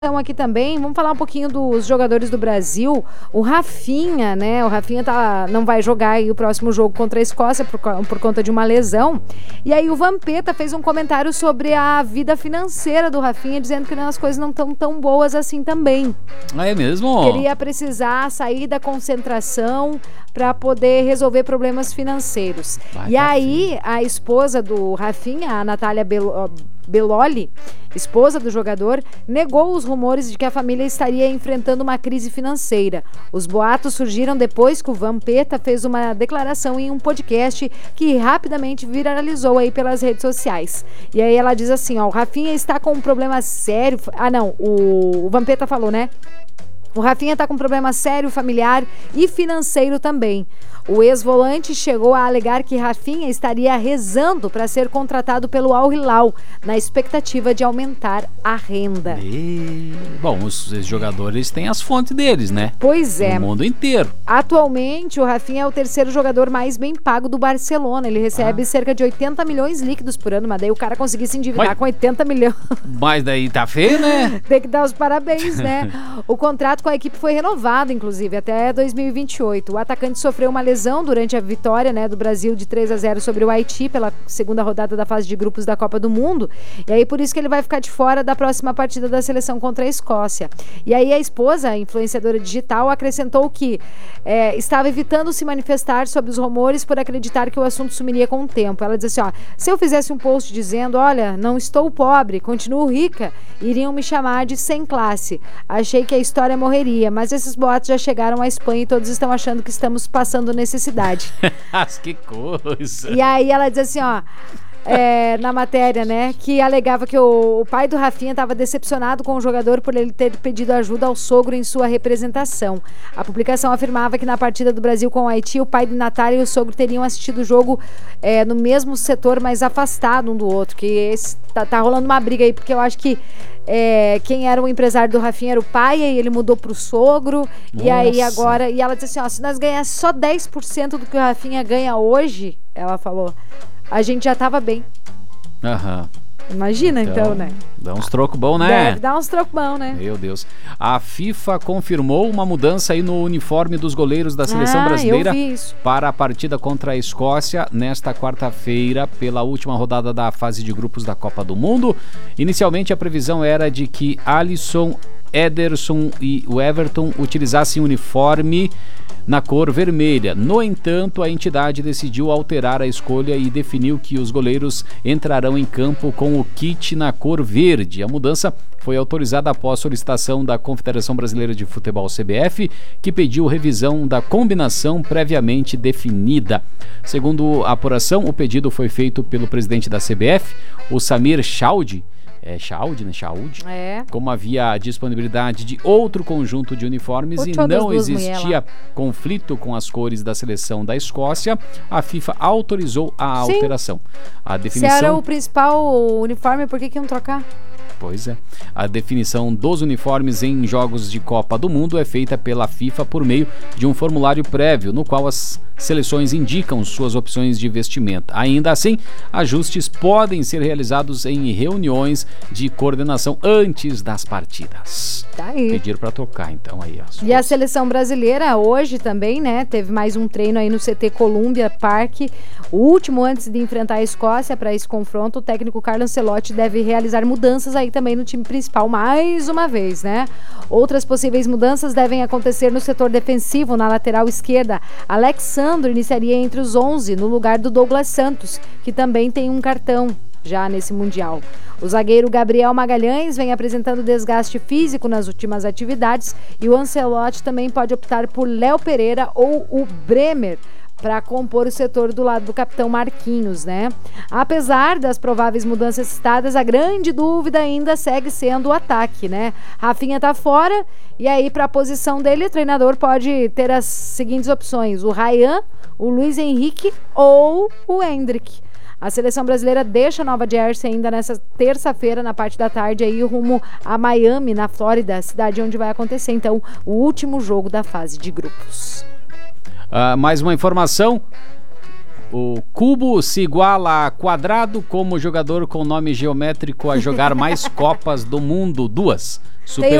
Então aqui também, vamos falar um pouquinho dos jogadores do Brasil. O Rafinha, né? O Rafinha não vai jogar aí o próximo jogo contra a Escócia por conta de uma lesão. E aí o Vampeta fez um comentário sobre a vida financeira do Rafinha, dizendo que as coisas não estão tão boas assim também. Ah, é mesmo? Queria precisar sair da concentração para poder resolver problemas financeiros. E aí a esposa do Rafinha, a Natália Belloli, esposa do jogador, negou os rumores de que a família estaria enfrentando uma crise financeira. Os boatos surgiram depois que o Vampeta fez uma declaração em um podcast que rapidamente viralizou aí pelas redes sociais. E aí ela diz assim, ó, o Rafinha está com um problema sério... o Vampeta falou, né? O Rafinha está com um problema sério, familiar e financeiro também. O ex-volante chegou a alegar que Rafinha estaria rezando para ser contratado pelo Al Hilal, na expectativa de aumentar a renda. Bom, os jogadores têm as fontes deles, né? Pois é. No mundo inteiro. Atualmente, o Rafinha é o terceiro jogador mais bem pago do Barcelona. Ele recebe cerca de 80 milhões líquidos por ano, mas daí o cara conseguir se endividar com 80 milhões. Mas daí tá feio, né? Tem que dar os parabéns, né? O contrato com a equipe foi renovado, inclusive, até 2028. O atacante sofreu uma lesão durante a vitória, né, do Brasil de 3-0 sobre o Haiti pela segunda rodada da fase de grupos da Copa do Mundo. E aí por isso que ele vai ficar de fora da próxima partida da seleção contra a Escócia. E aí a esposa, a influenciadora digital, acrescentou que estava evitando se manifestar sobre os rumores por acreditar que o assunto sumiria com o tempo. Ela disse assim, ó, se eu fizesse um post dizendo, olha, não estou pobre, continuo rica, iriam me chamar de sem classe. Achei que a história morreria, mas esses boatos já chegaram à Espanha e todos estão achando que estamos passando necessidade. Que coisa! E aí ela diz assim, ó, na matéria, né, que alegava que o pai do Rafinha estava decepcionado com o jogador por ele ter pedido ajuda ao sogro em sua representação. A publicação afirmava que na partida do Brasil com o Haiti, o pai de Natália e o sogro teriam assistido o jogo no mesmo setor, mas afastado um do outro, que tá rolando uma briga aí, porque eu acho que quem era o empresário do Rafinha era o pai, aí ele mudou pro sogro. Nossa. E aí agora, e ela disse assim, ó, se nós ganhássemos só 10% do que o Rafinha ganha hoje, ela falou, a gente já tava bem. Aham. Imagina então, né? Dá uns trocos bons, né? Deve dar uns trocos bons, né? Meu Deus. A FIFA confirmou uma mudança aí no uniforme dos goleiros da seleção brasileira para a partida contra a Escócia nesta quarta-feira pela última rodada da fase de grupos da Copa do Mundo. Inicialmente a previsão era de que Alisson, Ederson e o Everton utilizassem uniforme na cor vermelha. No entanto, a entidade decidiu alterar a escolha e definiu que os goleiros entrarão em campo com o kit na cor verde. A mudança foi autorizada após solicitação da Confederação Brasileira de Futebol, CBF, que pediu revisão da combinação previamente definida. Segundo a apuração, o pedido foi feito pelo presidente da CBF, o Samir Chaudhry. Chaudhry, né? Chaudhry. Como havia disponibilidade de outro conjunto de uniformes e não existia conflito com as cores da seleção da Escócia, a FIFA autorizou a alteração. A definição... Se era o principal uniforme, por que iam trocar? Pois é. A definição dos uniformes em jogos de Copa do Mundo é feita pela FIFA por meio de um formulário prévio, no qual as seleções indicam suas opções de vestimenta. Ainda assim, ajustes podem ser realizados em reuniões de coordenação antes das partidas. Tá aí. Pediram para trocar, então, aí. E a seleção brasileira hoje também, né? Teve mais um treino aí no CT Columbia Park. O último antes de enfrentar a Escócia para esse confronto. O técnico Carlo Ancelotti deve realizar mudanças aí também no time principal, mais uma vez, né? Outras possíveis mudanças devem acontecer no setor defensivo, na lateral esquerda. Alexandre iniciaria entre os 11, no lugar do Douglas Santos, que também tem um cartão já nesse Mundial. O zagueiro Gabriel Magalhães vem apresentando desgaste físico nas últimas atividades e o Ancelotti também pode optar por Léo Pereira ou o Bremer para compor o setor do lado do capitão Marquinhos, né? Apesar das prováveis mudanças citadas, a grande dúvida ainda segue sendo o ataque, né? Rafinha tá fora e aí para a posição dele o treinador pode ter as seguintes opções: o Ryan, o Luiz Henrique ou o Endrick. A seleção brasileira deixa Nova Jersey ainda nessa terça-feira, na parte da tarde, aí rumo a Miami, na Flórida, cidade onde vai acontecer, então, o último jogo da fase de grupos. Mais uma informação. O cubo se iguala a quadrado como jogador com nome geométrico a jogar mais Copas do Mundo. 2.